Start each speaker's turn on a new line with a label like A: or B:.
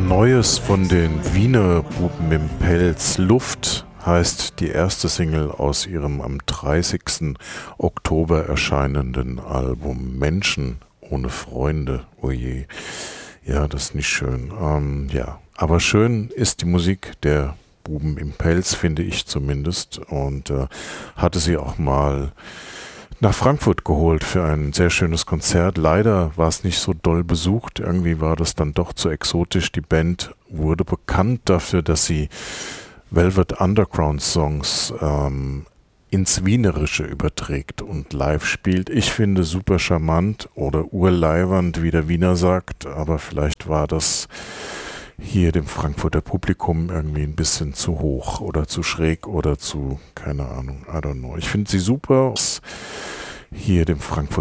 A: Neues von den Wiener Buben im Pelz. Luft heißt die erste Single aus ihrem am 30. Oktober erscheinenden Album Menschen ohne Freunde. Oje, ja, das ist nicht schön. Ja, aber schön ist die Musik der Buben im Pelz, finde ich zumindest. Und hatte sie auch mal nach Frankfurt geholt für ein sehr schönes Konzert. Leider war es nicht so doll besucht. Irgendwie war das dann doch zu exotisch. Die Band wurde bekannt dafür, dass sie Velvet Underground Songs ins Wienerische überträgt und live spielt. Ich finde super charmant oder urleiwand, wie der Wiener sagt, aber vielleicht war das hier dem Frankfurter Publikum irgendwie ein bisschen zu hoch oder zu schräg oder zu, keine Ahnung, I don't know. Ich finde sie super. Hier dem Frankfurter